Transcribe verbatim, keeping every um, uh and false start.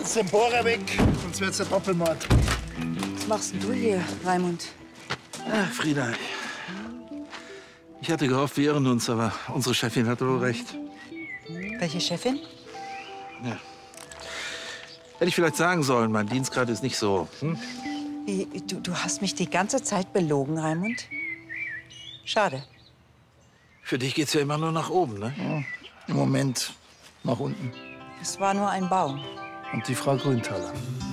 jetzt den Bohrer weg, sonst wird's ein Doppelmord. Was machst denn du hier, Raimund? Ach, Frieda, ich hatte gehofft, wir irren uns, aber unsere Chefin hatte wohl recht. Welche Chefin? Ja. Hätte ich vielleicht sagen sollen, mein Dienstgrad ist nicht so. Hm? Wie, du, du hast mich die ganze Zeit belogen, Raimund? Schade. Für dich geht's ja immer nur nach oben, ne? Ja, im Moment nach unten. Es war nur ein Baum. Und die Frau Grüntaler.